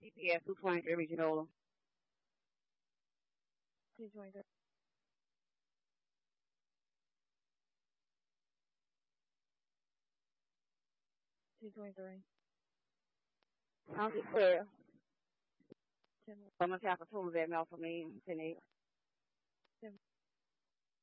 CPS 223 Regional. 223. 223. Sounds clear. 10. I'm gonna tap a tool that mail for me. 10